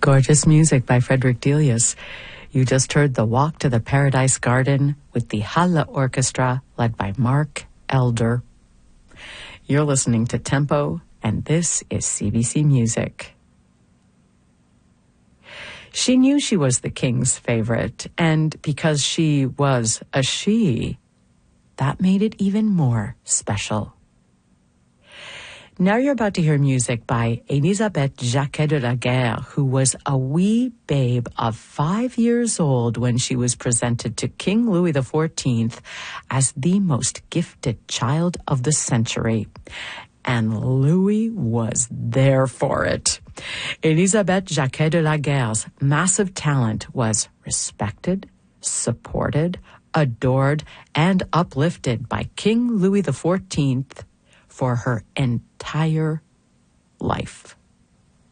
Gorgeous music by Frederick Delius. You just heard The Walk to the Paradise Garden with the Halle Orchestra led by Mark Elder. You're listening to Tempo, and this is CBC Music. She knew she was the king's favorite, and because she was a she, that made it even more special. Now you're about to hear music by Elisabeth Jacquet de la Guerre, who was a wee babe of 5 years old when she was presented to King Louis XIV as the most gifted child of the century. And Louis was there for it. Elisabeth Jacquet de la Guerre's massive talent was respected, supported, adored, and uplifted by King Louis XIV for her entire life.